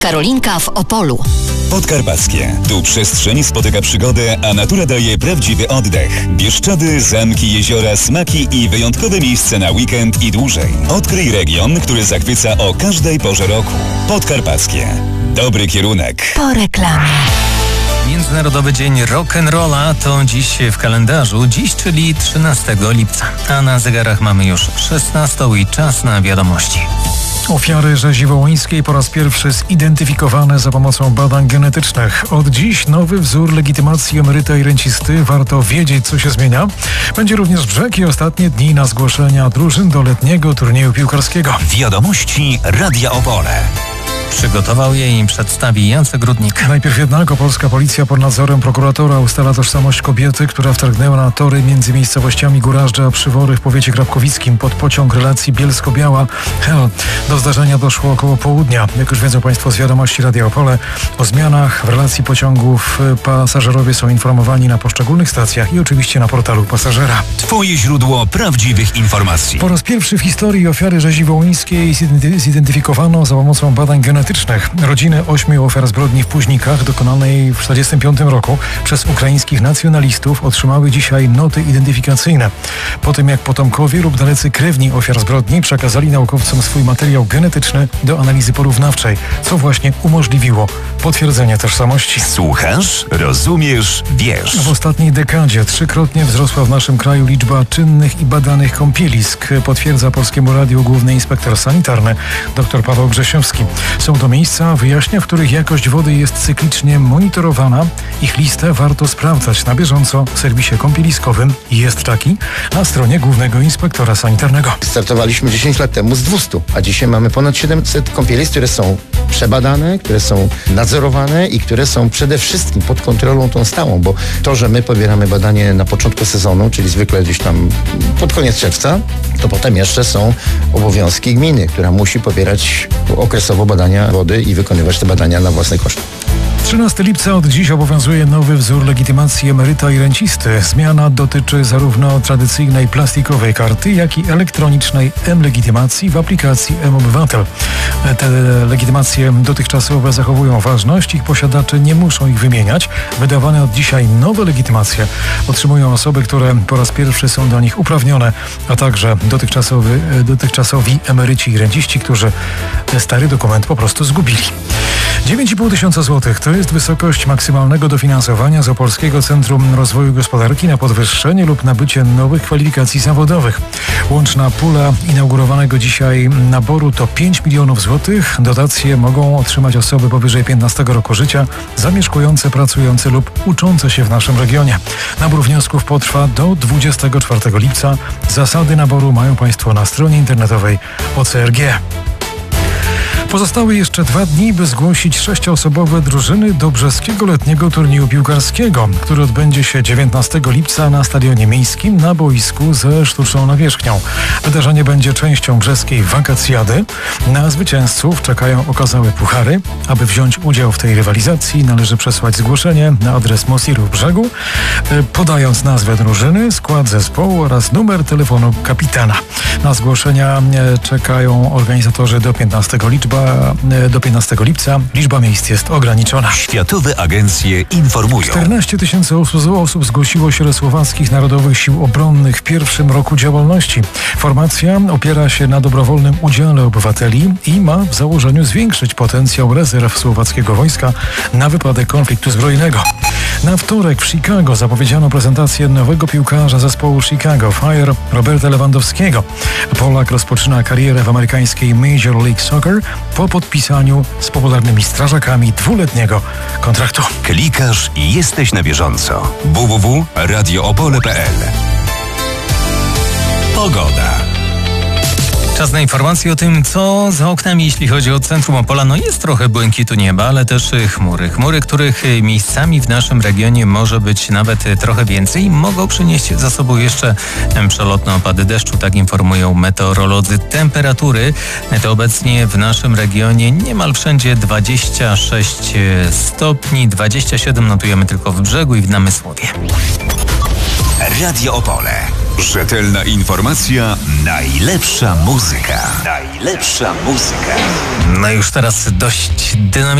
Karolinka w Opolu. Podkarpackie. Tu przestrzeń spotyka przygodę, a natura daje prawdziwy oddech. Bieszczady, zamki, jeziora, smaki i wyjątkowe miejsce na weekend i dłużej. Odkryj region, który zachwyca o każdej porze roku. Podkarpackie. Dobry kierunek. Po reklamie. Międzynarodowy Dzień Rock'n'Rolla to dziś w kalendarzu. Dziś, czyli 13 lipca. A na zegarach mamy już 16 i czas na wiadomości. Ofiary rzezi wołyńskiej po raz pierwszy zidentyfikowane za pomocą badań genetycznych. Od dziś nowy wzór legitymacji emeryta i rencisty. Warto wiedzieć, co się zmienia. Będzie również brzeg i ostatnie dni na zgłoszenia drużyn do letniego turnieju piłkarskiego. Wiadomości Radia Opole. Przygotował je i przedstawi Jacek Rudnik. Najpierw jednak polska policja pod nadzorem prokuratora ustala tożsamość kobiety, która wtargnęła na tory między miejscowościami Górażdża a Przywory w powiecie krapkowickim pod pociąg relacji Bielsko-Biała Hel. Do zdarzenia doszło około południa. Jak już wiedzą Państwo z wiadomości Radia Opole, o zmianach w relacji pociągów pasażerowie są informowani na poszczególnych stacjach i oczywiście na portalu pasażera. Twoje źródło prawdziwych informacji. Po raz pierwszy w historii ofiary rzezi wołyńskiej zidentyfikowano za pomocą badań genetycznych. Rodziny 8 ofiar zbrodni w Późnikach dokonanej w 1945 roku przez ukraińskich nacjonalistów otrzymały dzisiaj noty identyfikacyjne. Po tym jak potomkowie lub dalecy krewni ofiar zbrodni przekazali naukowcom swój materiał genetyczny do analizy porównawczej, co właśnie umożliwiło potwierdzenie tożsamości. Słuchasz, rozumiesz, wiesz. W ostatniej dekadzie trzykrotnie wzrosła w naszym kraju liczba czynnych i badanych kąpielisk, potwierdza Polskiemu Radiu główny inspektor sanitarny dr Paweł Grzesiowski. Są to miejsca, wyjaśnia, w których jakość wody jest cyklicznie monitorowana. Ich listę warto sprawdzać na bieżąco w serwisie kąpieliskowym. Jest taki na stronie głównego inspektora sanitarnego. Startowaliśmy 10 lat temu z 200, a dzisiaj mamy ponad 700 kąpielisk, które są przebadane, które są nadzorowane i które są przede wszystkim pod kontrolą tą stałą, bo to, że my pobieramy badanie na początku sezonu, czyli zwykle gdzieś tam pod koniec czerwca, to potem jeszcze są obowiązki gminy, która musi pobierać okresowo badania wody i wykonywać te badania na własny koszt. 13 lipca od dziś obowiązuje nowy wzór legitymacji emeryta i rencisty. Zmiana dotyczy zarówno tradycyjnej plastikowej karty, jak i elektronicznej m-legitymacji w aplikacji m-Obywatel. Te legitymacje dotychczasowe zachowują ważność, ich posiadacze nie muszą ich wymieniać. Wydawane od dzisiaj nowe legitymacje otrzymują osoby, które po raz pierwszy są do nich uprawnione, a także dotychczasowi emeryci i renciści, którzy stary dokument po prostu zgubili. 9,5 tysiąca złotych to jest wysokość maksymalnego dofinansowania z Opolskiego Centrum Rozwoju Gospodarki na podwyższenie lub nabycie nowych kwalifikacji zawodowych. Łączna pula inaugurowanego dzisiaj naboru to 5 milionów złotych. Dotacje mogą otrzymać osoby powyżej 15 roku życia, zamieszkujące, pracujące lub uczące się w naszym regionie. Nabór wniosków potrwa do 24 lipca. Zasady naboru mają Państwo na stronie internetowej OCRG. Pozostały jeszcze 2 dni, by zgłosić 6-osobowe drużyny do brzeskiego letniego turnieju piłkarskiego, który odbędzie się 19 lipca na Stadionie Miejskim na boisku ze sztuczną nawierzchnią. Wydarzenie będzie częścią brzeskiej wakacjady. Na zwycięzców czekają okazałe puchary. Aby wziąć udział w tej rywalizacji, należy przesłać zgłoszenie na adres Mosiru w Brzegu, podając nazwę drużyny, skład zespołu oraz numer telefonu kapitana. Na zgłoszenia czekają organizatorzy do 15 lipca. Liczba miejsc jest ograniczona. Światowe agencje informują. 14 tysięcy osób zgłosiło się do Słowackich Narodowych Sił Obronnych w pierwszym roku działalności. Formacja opiera się na dobrowolnym udziale obywateli i ma w założeniu zwiększyć potencjał rezerw słowackiego wojska na wypadek konfliktu zbrojnego. Na wtorek w Chicago zapowiedziano prezentację nowego piłkarza zespołu Chicago Fire, Roberta Lewandowskiego. Polak rozpoczyna karierę w amerykańskiej Major League Soccer po podpisaniu z popularnymi strażakami 2-letniego kontraktu. Klikasz i jesteś na bieżąco. www.radioopole.pl. Pogoda. Czas na informacje o tym, co za oknami, jeśli chodzi o centrum Opola. No jest trochę błękitu nieba, ale też chmury. Chmury, których miejscami w naszym regionie może być nawet trochę więcej. Mogą przynieść za sobą jeszcze przelotne opady deszczu, tak informują meteorolodzy. Temperatury to obecnie w naszym regionie niemal wszędzie 26 stopni, 27 notujemy tylko w Brzegu i w Namysłowie. Radio Opole. Rzetelna informacja, najlepsza muzyka. Najlepsza muzyka. No już teraz dość dynamicznie.